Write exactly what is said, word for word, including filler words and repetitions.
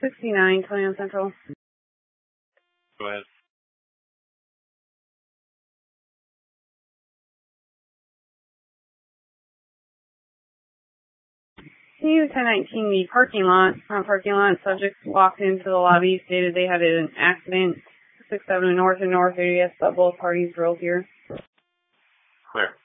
sixty-nine, twenty-one Central. Go ahead. C ten nineteen, the parking lot, front parking lot, subjects walked into the lobby, stated they had an accident, six seven North and North areas, but both parties drove here. Clear.